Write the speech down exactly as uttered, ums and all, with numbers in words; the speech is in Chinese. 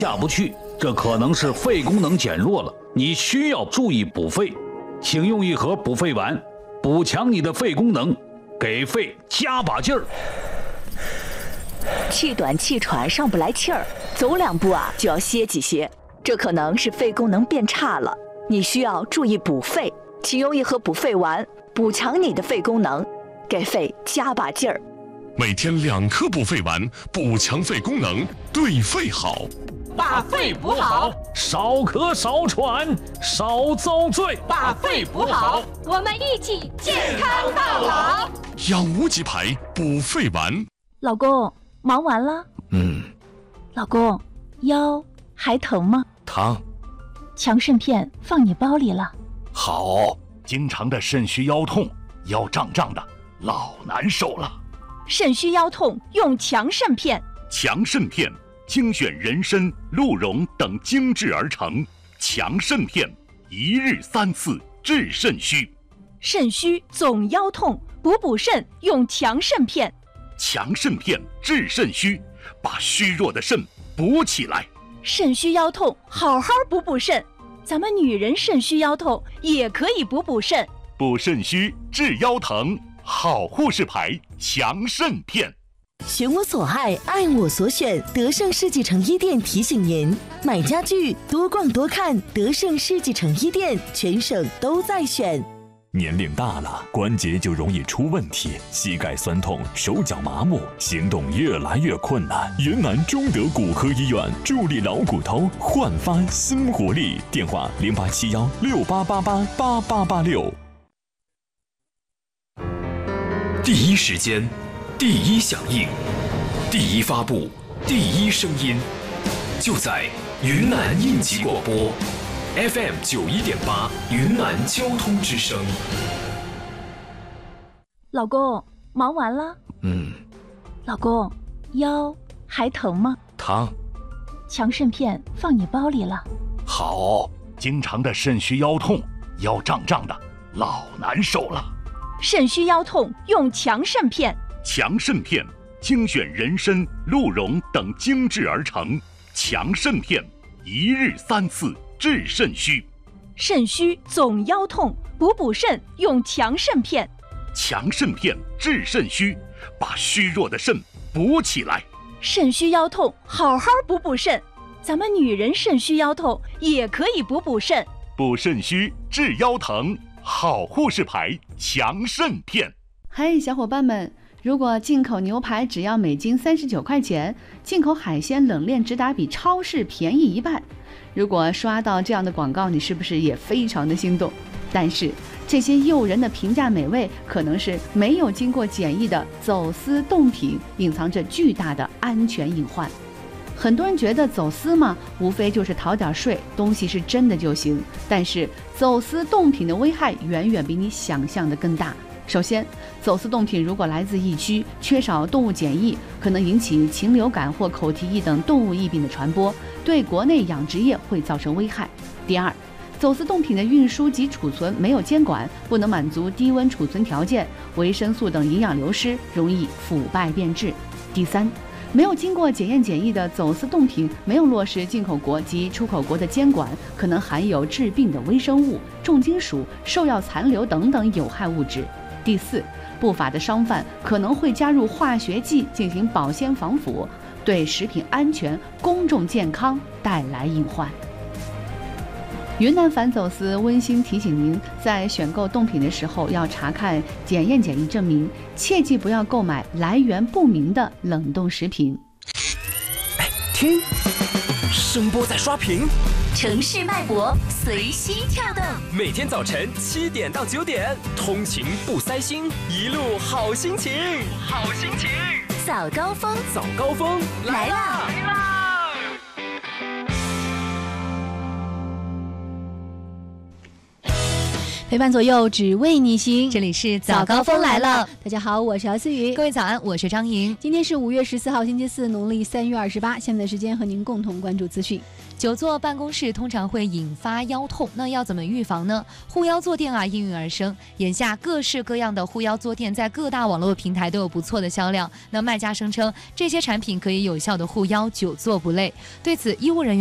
下不去，这可能是肺功能减弱了，你需要注意补肺。请用一盒补肺丸，补强你的肺功能，给肺加把劲儿。 气短气喘上不来气儿，走两步啊就要歇几歇，这可能是肺功能变差了，你需要注意补肺。请用一盒补肺丸，补强你的肺功能，给肺加把劲儿。 每天两颗补肺丸，补强肺功能，对肺好。 把肺补好， 少咳少喘少遭罪。 把肺补好， 我们一起健康到老。 养无极牌补肺丸。 老公，忙完了？ 嗯。 老公，腰还疼吗？ 疼。 强肾片放你包里了。 好。 经常的肾虚腰痛，腰胀胀的，老难受了。 肾虚腰痛用强肾片。 强肾片精选人参、鹿茸等精制而成，强肾片一日三次治肾虚。 肾虚总腰痛，补补肾用强肾片。 强肾片治肾虚，把虚弱的肾补起来。 肾虚腰痛，好好补补肾。咱们女人肾虚腰痛也可以补补肾。 补肾虚治腰疼，好护士牌强肾片。 寻我所爱，爱我所选。德胜世纪城一店提醒您：买家具多逛多看，德胜世纪城一店全省都在选。 年龄大了，关节就容易出问题，膝盖酸痛，手脚麻木，行动越来越困难。云南中德骨科医院助力老骨头，焕发新活力。电话零八七幺六八八八八八八六。 第一时间，第一响应，第一发布，第一声音，就在云南应急广播 F M 九一点八，云南交通之声。 老公，忙完了？ 嗯。 老公，腰还疼吗？ 疼。 强肾片放你包里了。 好。 经常的肾虚腰痛，腰胀胀的，老难受了。 肾虚腰痛用强肾片。 强肾片精选人参、鹿茸等精制而成，强肾片一日三次治肾虚。 肾虚总腰痛，补补肾用强肾片。 强肾片治肾虚，把虚弱的肾补起来。 肾虚腰痛，好好补补肾。咱们女人肾虚腰痛也可以补补肾。 补肾虚治腰疼，好护士牌强肾片。 嗨，小伙伴们，如果进口牛排只要每斤三十九块钱，进口海鲜冷链直达比超市便宜一半。如果刷到这样的广告，你是不是也非常的心动？但是这些诱人的平价美味可能是没有经过检疫的走私冻品，隐藏着巨大的安全隐患。很多人觉得走私嘛，无非就是逃点税，东西是真的就行。但是走私冻品的危害远远比你想象的更大。首先，走私冻品如果来自疫区，缺少动物检疫，可能引起禽流感或口蹄疫等动物疫病的传播，对国内养殖业会造成危害。第二，走私冻品的运输及储存没有监管，不能满足低温储存条件，维生素等营养流失，容易腐败变质。第三，没有经过检验检疫的走私冻品，没有落实进口国及出口国的监管，可能含有致病的微生物、重金属、兽药残留等等有害物质。第四，不法的商贩可能会加入化学剂进行保鲜防腐，对食品安全、公众健康带来隐患。云南反走私温馨提醒您，在选购冻品的时候要查看检验检疫证明，切记不要购买来源不明的冷冻食品。 哎，听，声波在刷屏， 城市脉搏随心跳动。 每天早晨七点到九点，通勤不塞心，一路好心情，好心情。 早高峰， 早高峰来啦！来啦！ 陪伴左右，只为你行。 这里是早高峰来了， 大家好，我是姚思雨。 各位早安，我是张莹。 今天是五月十四号，星期四，农历三月二十八。下面的时间和您共同关注资讯。 久坐办公室通常会引发腰痛，那要怎么预防呢？护腰坐垫啊应运而生，眼下各式各样的护腰坐垫在各大网络平台都有不错的销量。那卖家声称这些产品可以有效的护腰，久坐不累。对此，医务人员